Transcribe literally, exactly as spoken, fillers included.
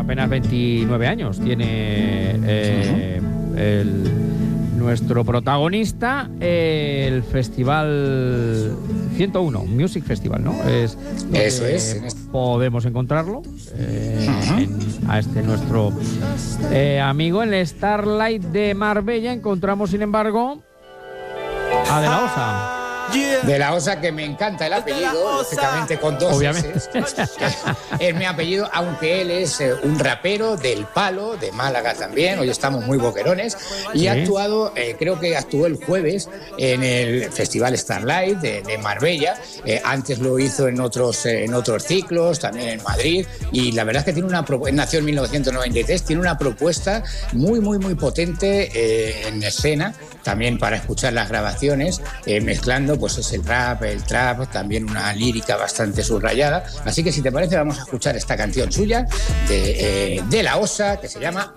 apenas veintinueve años tiene eh, el, nuestro protagonista, eh, el Festival ciento uno, Music Festival, ¿no? Es Eso es. Podemos encontrarlo eh, uh-huh. en, a este nuestro eh, amigo en el Starlight de Marbella. Encontramos, sin embargo, a De La Osa. De La Osa, que me encanta el apellido, lógicamente con dos Obviamente. S. Es mi apellido, aunque él es un rapero del Palo, de Málaga también. Hoy estamos muy boquerones. Y ¿sí? ha actuado, eh, creo que actuó el jueves en el Festival Starlight de, de Marbella. Eh, antes lo hizo en otros, eh, en otros ciclos, también en Madrid. Y la verdad es que tiene una propuesta, nació en mil novecientos noventa y tres, tiene una propuesta muy, muy, muy potente eh, en escena, también para escuchar las grabaciones, eh, mezclando pues es el rap, el trap, también una lírica bastante subrayada. Así que si te parece vamos a escuchar esta canción suya de, eh, de La Osa, que se llama